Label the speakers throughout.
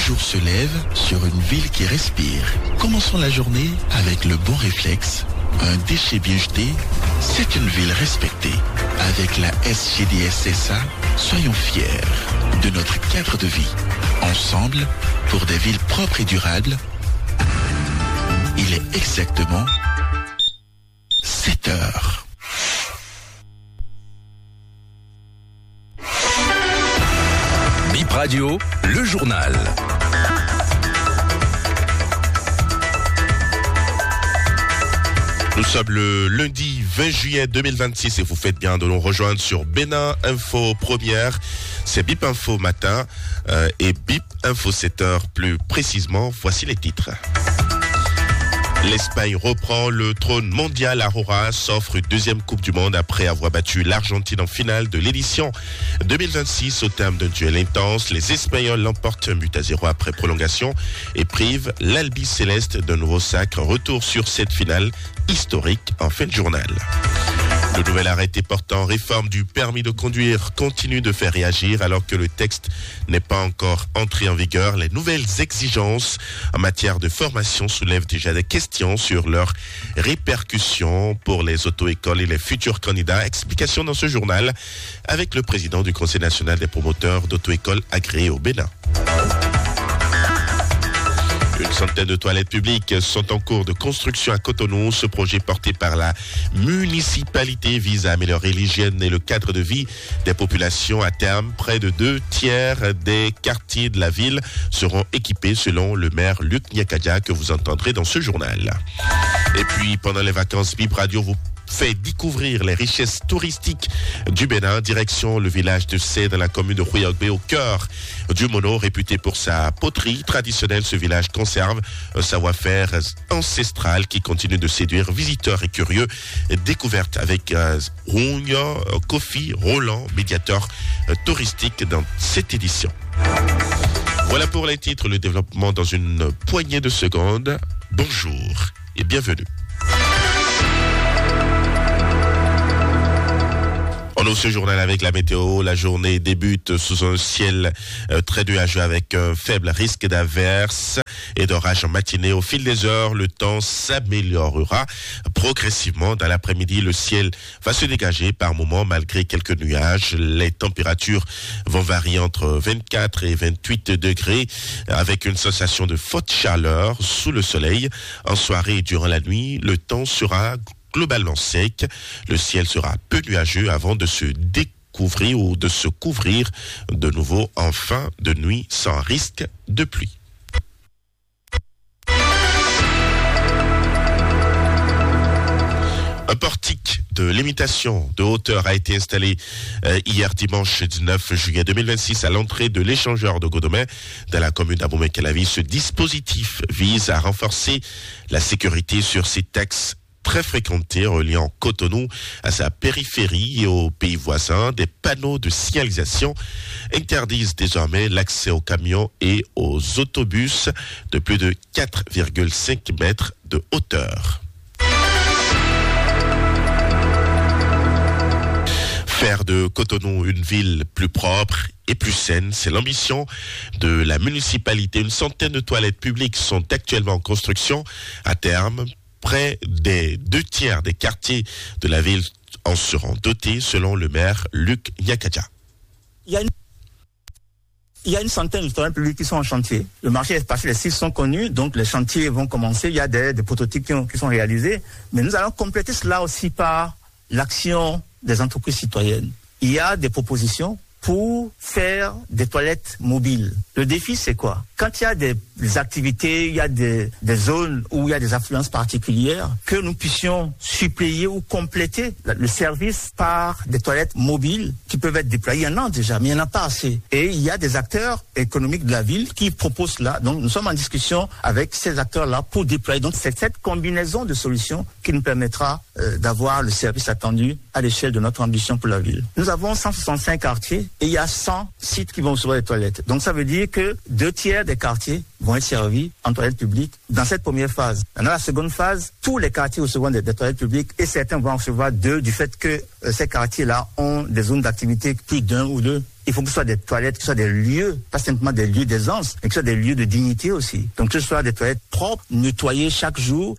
Speaker 1: jour se lève sur une ville qui respire. Commençons la journée avec le bon réflexe. Un déchet bien jeté, c'est une ville respectée. Avec la SGDS-SA, soyons fiers de notre cadre de vie. Ensemble, pour des villes propres et durables, il est exactement 7 heures.
Speaker 2: Bip Radio, le journal.
Speaker 3: Nous sommes le lundi 20 juillet 2026 et vous faites bien de nous rejoindre sur Bénin Info Première. C'est Bip Info matin et Bip Info 7h plus précisément. Voici les titres. L'Espagne reprend le trône mondial. Aurora s'offre une deuxième Coupe du Monde après avoir battu l'Argentine en finale de l'édition 2026 au terme d'un duel intense. Les Espagnols l'emportent 1-0 après prolongation et privent l'Albi Céleste d'un nouveau sacre. Retour sur cette finale historique en fin de journal. Le nouvel arrêté portant réforme du permis de conduire continue de faire réagir alors que le texte n'est pas encore entré en vigueur. Les nouvelles exigences en matière de formation soulèvent déjà des questions sur leurs répercussions pour les auto-écoles et les futurs candidats. Explication dans ce journal avec le président du Conseil national des promoteurs d'auto-écoles agréés au Bénin. Une centaine de toilettes publiques sont en cours de construction à Cotonou. Ce projet porté par la municipalité vise à améliorer l'hygiène et le cadre de vie des populations. À terme, près de 2/3 des quartiers de la ville seront équipés selon le maire Luc Nyakadia que vous entendrez dans ce journal. Et puis, pendant les vacances, Bip Radio vous fait découvrir les richesses touristiques du Bénin. Direction le village de Sé dans la commune de Rouillagbé au cœur du Mono. Réputé pour sa poterie traditionnelle, ce village conserve un savoir-faire ancestral qui continue de séduire visiteurs et curieux. Découverte avec Rougna, Kofi, Roland, médiateur touristique dans cette édition. Voilà pour les titres, le développement dans une poignée de secondes. Bonjour et bienvenue. On ouvre ce journal avec la météo. La journée débute sous un ciel très nuageux avec un faible risque d'averse et d'orage en matinée. Au fil des heures, le temps s'améliorera progressivement. Dans l'après-midi, le ciel va se dégager par moments malgré quelques nuages. Les températures vont varier entre 24 et 28 degrés avec une sensation de forte chaleur sous le soleil. En soirée et durant la nuit, le temps sera globalement sec. Le ciel sera peu nuageux avant de se découvrir ou de se couvrir de nouveau en fin de nuit sans risque de pluie. Un portique de limitation de hauteur a été installé hier dimanche 19 juillet 2026 à l'entrée de l'échangeur de Godomé dans la commune d'Abomey-Calavi. Ce dispositif vise à renforcer la sécurité sur cet axe très fréquenté reliant Cotonou à sa périphérie et aux pays voisins. Des panneaux de signalisation interdisent désormais l'accès aux camions et aux autobus de plus de 4,5 mètres de hauteur. Faire de Cotonou une ville plus propre et plus saine, c'est l'ambition de la municipalité. Une centaine de toilettes publiques sont actuellement en construction. À terme, près des 2/3 des quartiers de la ville en seront dotés, selon le maire Luc Nyakadia.
Speaker 4: Il y a une centaine de toilettes publiques qui sont en chantier. Le marché est passé, les sites sont connus, donc les chantiers vont commencer. Il y a des prototypes qui sont réalisés. Mais nous allons compléter cela aussi par l'action des entreprises citoyennes. Il y a des propositions pour faire des toilettes mobiles. Le défi, c'est quoi? Quand il y a des activités, il y a des zones où il y a des affluences particulières, que nous puissions suppléer ou compléter le service par des toilettes mobiles qui peuvent être déployées. Il y en a déjà, mais il n'y en a pas assez. Et il y a des acteurs économiques de la ville qui proposent cela. Donc, nous sommes en discussion avec ces acteurs-là pour déployer. Donc, c'est cette combinaison de solutions qui nous permettra d'avoir le service attendu à l'échelle de notre ambition pour la ville. Nous avons 165 quartiers et il y a 100 sites qui vont recevoir des toilettes. Donc ça veut dire que 2/3 des quartiers vont être servis en toilettes publiques dans cette première phase. Dans la seconde phase, tous les quartiers recevront des toilettes publiques et certains vont en recevoir 2 du fait que ces quartiers-là ont des zones d'activité plus d'1 ou 2. Il faut que ce soit des toilettes, que ce soit des lieux, pas simplement des lieux d'aisance, mais que ce soit des lieux de dignité aussi. Donc que ce soit des toilettes propres, nettoyées chaque jour.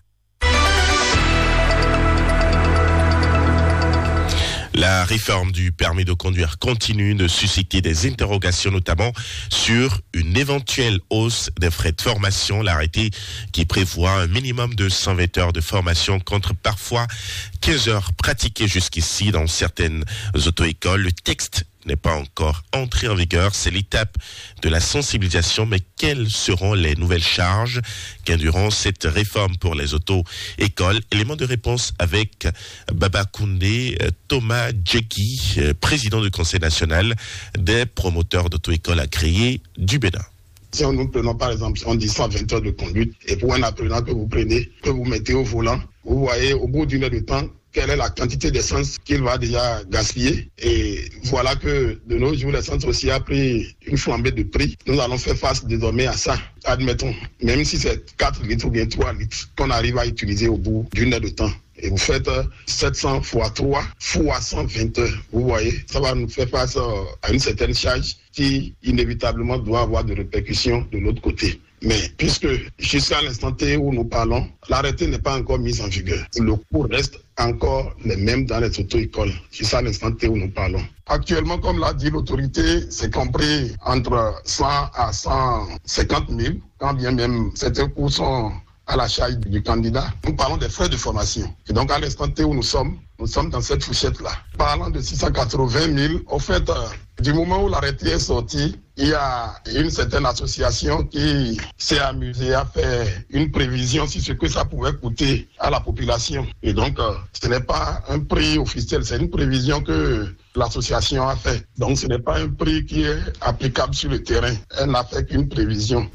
Speaker 3: La réforme du permis de conduire continue de susciter des interrogations, notamment sur une éventuelle hausse des frais de formation. L'arrêté qui prévoit un minimum de 120 heures de formation contre parfois 15 heures pratiquées jusqu'ici dans certaines auto-écoles. Le texte n'est pas encore entré en vigueur. C'est l'étape de la sensibilisation. Mais quelles seront les nouvelles charges qu'endurant cette réforme pour les auto-écoles? Élément de réponse avec Baba Koundé, Thomas Djeki, président du Conseil national des promoteurs d'auto-écoles agréés du Bénin.
Speaker 5: Si nous prenons par exemple, on dit 120 heures de conduite, et pour un apprenant que vous prenez, que vous mettez au volant, vous voyez au bout d'une heure de temps, quelle est la quantité d'essence qu'il va déjà gaspiller. Et voilà que de nos jours, l'essence aussi a pris une flambée de prix. Nous allons faire face désormais à ça. Admettons, même si c'est 4 litres ou bien 3 litres qu'on arrive à utiliser au bout d'une heure de temps. Et vous faites 700 x 3 fois 120 heures. Vous voyez, ça va nous faire face à une certaine charge qui inévitablement doit avoir des répercussions de l'autre côté. Mais puisque jusqu'à l'instant T où nous parlons, l'arrêté n'est pas encore mis en vigueur. Le coût reste encore les mêmes dans les auto-écoles, jusqu'à l'instant T où nous parlons. Actuellement, comme l'a dit l'autorité, c'est compris entre 100 à 150 000, quand bien même certains coûts sont à la charge du candidat. Nous parlons des frais de formation. Et donc, à l'instant T où nous sommes dans cette fourchette-là. Parlant de 680 000, au fait, du moment où l'arrêté est sorti, il y a une certaine association qui s'est amusée à faire une prévision sur ce que ça pouvait coûter à la population. Et donc, ce n'est pas un prix officiel, c'est une prévision que l'association a fait. Donc, ce n'est pas un prix qui est applicable sur le terrain. Elle n'a fait qu'une prévision.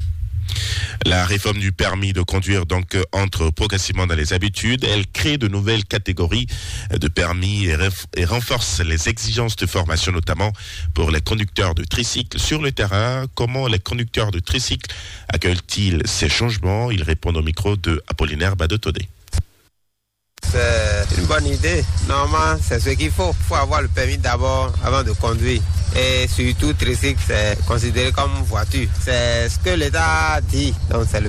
Speaker 3: La réforme du permis de conduire donc entre progressivement dans les habitudes. Elle crée de nouvelles catégories de permis et renforce les exigences de formation, notamment pour les conducteurs de tricycle. Sur le terrain, comment les conducteurs de tricycle accueillent-ils ces changements? Ils répondent au micro de Apollinaire Badotodé.
Speaker 6: C'est une bonne idée. Normalement, c'est ce qu'il faut. Il faut avoir le permis d'abord avant de conduire. Et surtout, tricycle, c'est considéré comme voiture. C'est ce que l'État dit. Donc, c'est le